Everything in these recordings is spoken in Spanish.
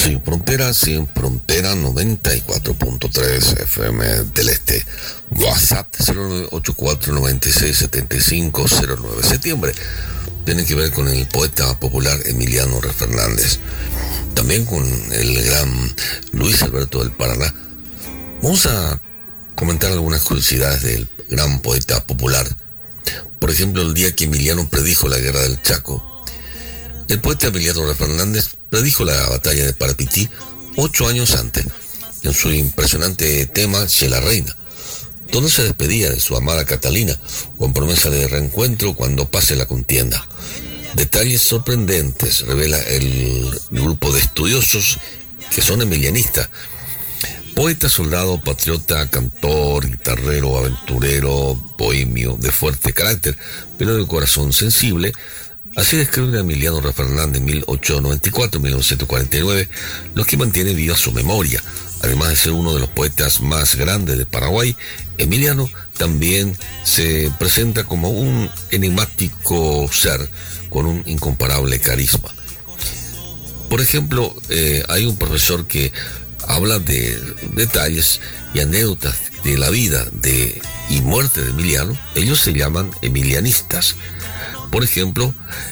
Sin frontera 94.3 FM del Este. WhatsApp 0984-967509. Septiembre tiene que ver con el poeta popular Emiliano Fernández. También con el gran Luis Alberto del Paraná. Vamos a comentar algunas curiosidades del gran poeta popular. Por ejemplo, el día que Emiliano predijo la guerra del Chaco, el poeta Emiliano Fernández predijo la batalla de Parapití 8 años antes, en su impresionante tema Che la Reina, donde se despedía de su amada Catalina, con promesa de reencuentro cuando pase la contienda. Detalles sorprendentes revela el grupo de estudiosos que son emilianistas. Poeta, soldado, patriota, cantor, guitarrero, aventurero, bohemio, de fuerte carácter, pero de corazón sensible. Así describe a Emiliano Fernández en 1894-1949, lo que mantiene viva su memoria. Además de ser uno de los poetas más grandes de Paraguay, Emiliano también se presenta como un enigmático ser con un incomparable carisma. Por ejemplo, hay un profesor que habla de detalles y anécdotas de la vida y muerte de Emiliano. Ellos se llaman emilianistas. Por ejemplo,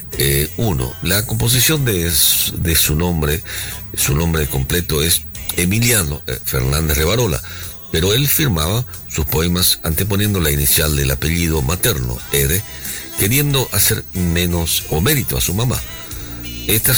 la composición de su nombre completo es Emiliano Fernández Rivarola, pero él firmaba sus poemas anteponiendo la inicial del apellido materno, R, queriendo hacer menos o mérito a su mamá. Esta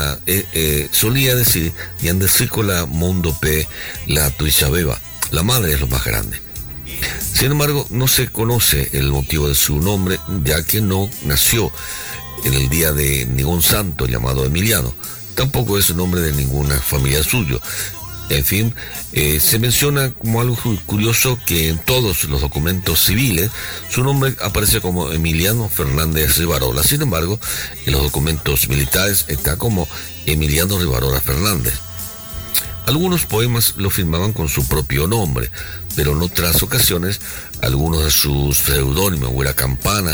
solía decir, Yandesícola Mundo P, la Tuichabeba, la madre es lo más grande. Sin embargo, no se conoce el motivo de su nombre, ya que no nació en el día de ningún santo llamado Emiliano. Tampoco es el nombre de ninguna familia suyo. En fin, se menciona como algo curioso que en todos los documentos civiles su nombre aparece como Emiliano Fernández Rivarola. Sin embargo, en los documentos militares está como Emiliano Rivarola Fernández. Algunos poemas lo firmaban con su propio nombre, pero en otras ocasiones algunos de sus seudónimos, Huera Campana,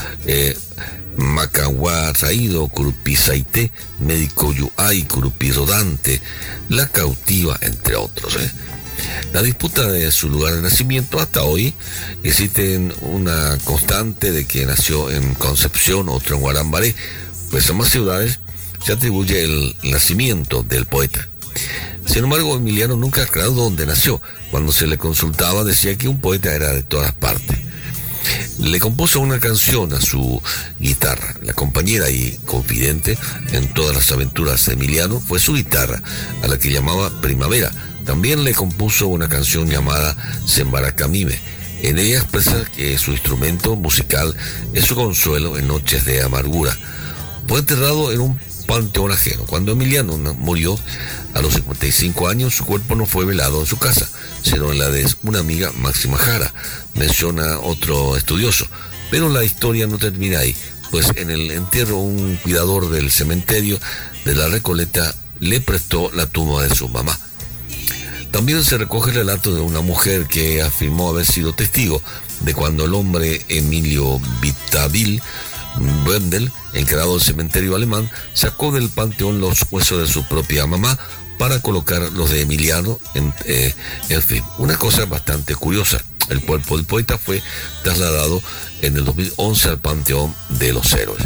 Macahuá Raído, Curupi Saité, Médico Yuay, Curupi Rodante, La Cautiva, entre otros. La disputa de su lugar de nacimiento hasta hoy existe una constante de que nació en Concepción, otro en Guarambaré, pues en más ciudades se atribuye el nacimiento del poeta. Sin embargo, Emiliano nunca aclaró dónde nació. Cuando se le consultaba decía que un poeta era de todas partes. Le compuso una canción a su guitarra. La compañera y confidente en todas las aventuras de Emiliano fue su guitarra, a la que llamaba Primavera. También le compuso una canción llamada Sembaracamime. En ella expresa que su instrumento musical es su consuelo en noches de amargura. Fue enterrado en un panteón ajeno. Cuando Emiliano murió a los 55 años, su cuerpo no fue velado en su casa, sino en la de una amiga, Máxima Jara, menciona otro estudioso. Pero la historia no termina ahí, pues en el entierro un cuidador del cementerio de la Recoleta le prestó la tumba de su mamá. También se recoge el relato de una mujer que afirmó haber sido testigo de cuando el hombre Emilio Vitavil Brendel, encargado del cementerio alemán, sacó del panteón los huesos de su propia mamá para colocar los de Emiliano. En fin, una cosa bastante curiosa. El cuerpo del poeta fue trasladado en el 2011 al Panteón de los Héroes.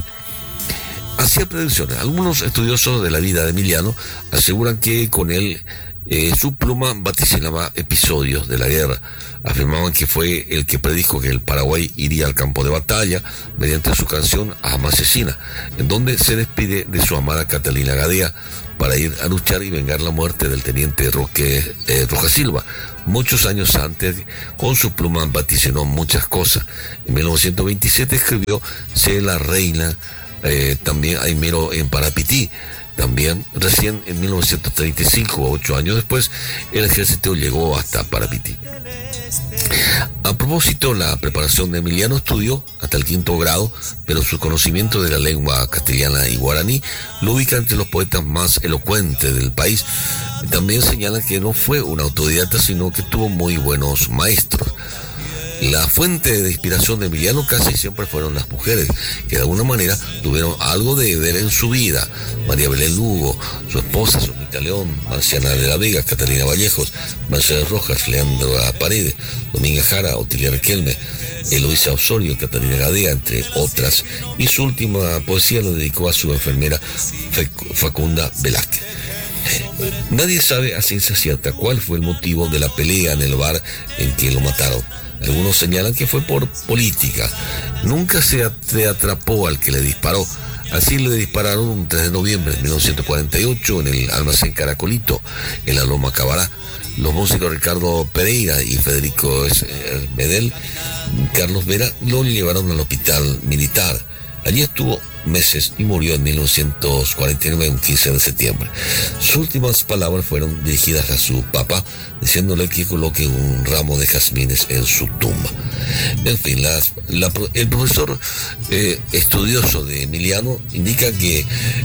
Hacía predicciones. Algunos estudiosos de la vida de Emiliano aseguran que con él su pluma vaticinaba episodios de la guerra. Afirmaban que fue el que predijo que el Paraguay iría al campo de batalla mediante su canción Ama Asesina, en donde se despide de su amada Catalina Gadea para ir a luchar y vengar la muerte del teniente Rojas Silva. Muchos años antes, con su pluma vaticinó muchas cosas. En 1927 escribió Sé la Reina, también Aimero en Parapití. También, recién en 1935, 8 años después, el ejército llegó hasta Parapití. A propósito, la preparación de Emiliano estudió hasta el 5º grado, pero su conocimiento de la lengua castellana y guaraní lo ubica entre los poetas más elocuentes del país. También señala que no fue un autodidacta, sino que tuvo muy buenos maestros. La fuente de inspiración de Emiliano casi siempre fueron las mujeres, que de alguna manera tuvieron algo de ver en su vida. María Belén Lugo, su esposa, Sonita León, Marciana de la Vega, Catalina Vallejos, Mercedes Rojas, Leandro Paredes, Dominga Jara, Otilia Riquelme, Eloísa Osorio, Catalina Gadea, entre otras. Y su última poesía lo dedicó a su enfermera Facunda Velázquez. Nadie sabe a ciencia cierta cuál fue el motivo de la pelea en el bar en que lo mataron. Algunos señalan que fue por política. Nunca se atrapó al que le disparó. Así le dispararon un 3 de noviembre de 1948 en el almacén Caracolito, en la Loma Cabará. Los músicos Ricardo Pereira y Federico Medel, Carlos Vera, lo llevaron al hospital militar. Allí estuvo meses y murió en 1949, un 15 de septiembre. Sus últimas palabras fueron dirigidas a su papá, diciéndole que coloque un ramo de jazmines en su tumba. En fin, el profesor estudioso de Emiliano indica que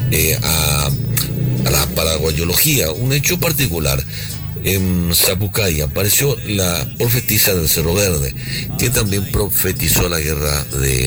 a la paraguayología, un hecho particular, en Zapucay apareció la profetisa del Cerro Verde, que también profetizó la guerra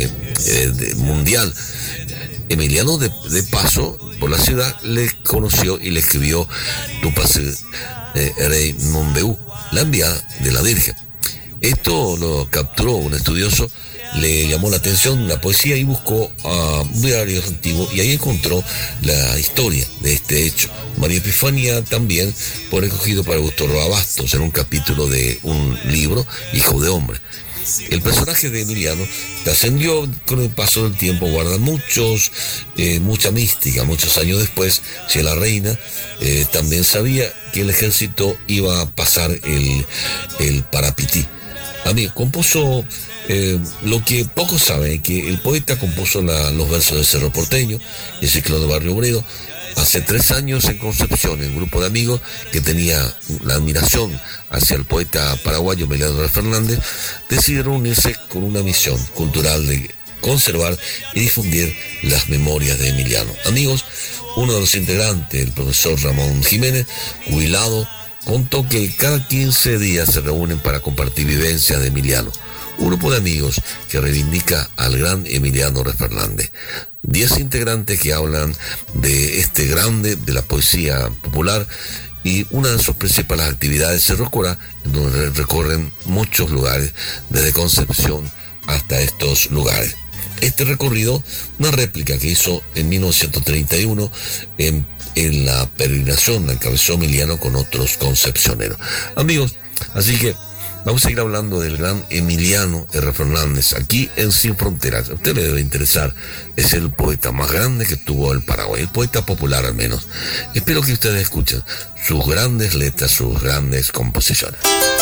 mundial. Emiliano de paso por la ciudad le conoció y le escribió Tupac Rey Monbeú, la enviada de la Virgen. Esto lo capturó un estudioso, le llamó la atención la poesía y buscó a diarios antiguos y ahí encontró la historia de este hecho. María Epifania también fue recogido para Gustavo Abastos en un capítulo de un libro, Hijo de Hombre. El personaje de Emiliano trascendió con el paso del tiempo, guarda mucha mística. Muchos años después, si la reina también sabía que el ejército iba a pasar el Parapití. Amigo, compuso lo que pocos saben, que el poeta compuso los versos de Cerro Porteño, el ciclo de Barrio Obrero. Hace 3 años en Concepción, el grupo de amigos que tenía la admiración hacia el poeta paraguayo Emiliano Fernández, decidieron unirse con una misión cultural de conservar y difundir las memorias de Emiliano. Amigos, uno de los integrantes, el profesor Ramón Jiménez, jubilado, contó que cada 15 días se reúnen para compartir vivencias de Emiliano. Un grupo de amigos que reivindica al gran Emiliano Fernández. 10 integrantes que hablan de este grande de la poesía popular, y una de sus principales actividades es Cerro Corá, en donde recorren muchos lugares, desde Concepción hasta estos lugares. Este recorrido, una réplica que hizo en 1931 en la peregrinación, la encabezó Emiliano con otros concepcioneros. Amigos, así que vamos a seguir hablando del gran Emiliano R. Fernández aquí en Sin Fronteras. A usted le debe interesar, es el poeta más grande que tuvo el Paraguay, el poeta popular al menos. Espero que ustedes escuchen sus grandes letras, sus grandes composiciones.